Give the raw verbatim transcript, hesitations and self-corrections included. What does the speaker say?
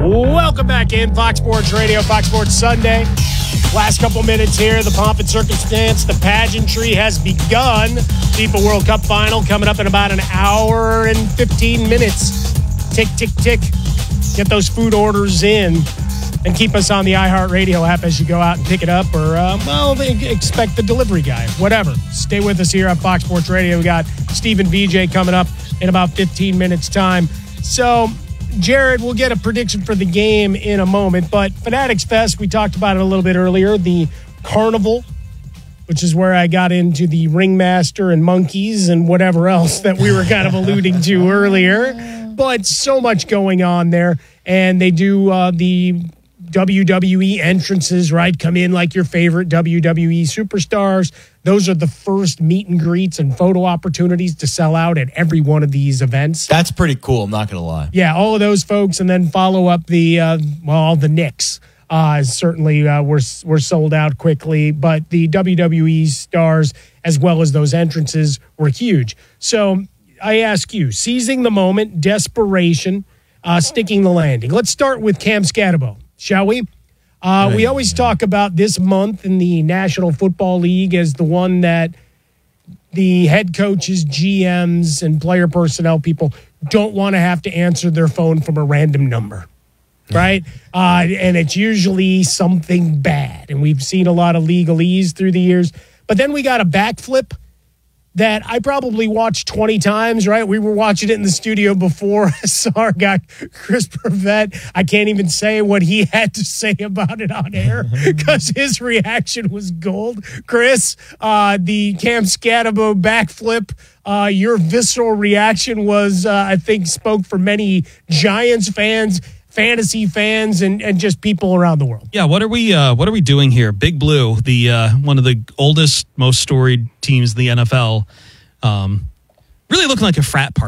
Welcome back in Fox Sports Radio, Fox Sports Sunday. Last couple minutes here, the pomp and circumstance, the pageantry has begun. FIFA World Cup final coming up in about an hour and fifteen minutes. Tick, tick, tick. Get those food orders in and keep us on the iHeartRadio app as you go out and pick it up, or, uh, well, expect the delivery guy, whatever. Stay with us here on Fox Sports Radio. We got Stephen V J coming up in about fifteen minutes time. So, Jared, we'll get a prediction for the game in a moment, but Fanatics Fest, we talked about it a little bit earlier, the carnival, which is where I got into the ringmaster and monkeys and whatever else that we were kind of alluding to earlier. But so much going on there, and they do uh, the W W E entrances, right? Come in like your favorite W W E superstars. Those are the first meet and greets and photo opportunities to sell out at every one of these events. That's pretty cool, I'm not going to lie. Yeah, all of those folks, and then follow up the, uh, well, all the Knicks. Uh, certainly uh, were, were sold out quickly, but the W W E stars, as well as those entrances, were huge. So I ask you, seizing the moment, desperation, uh, sticking the landing. Let's start with Cam Scatterbo, shall we? Uh, we always talk about this month in the National Football League as the one that the head coaches, G Ms, and player personnel people don't want to have to answer their phone from a random number, right? Uh, and it's usually something bad. And we've seen a lot of legalese through the years. But then we got a backflip that I probably watched twenty times, right? We were watching it in the studio before. I saw our guy, Chris Prevett. I can't even say what he had to say about it on air because his reaction was gold. Chris, uh, the Cam Scatterbo backflip, uh, your visceral reaction was, uh, I think, spoke for many Giants fans, fantasy fans, and, and just people around the world. Yeah, what are we uh, what are we doing here? Big Blue, the uh, one of the oldest, most storied teams in the N F L, um, really looking like a frat party.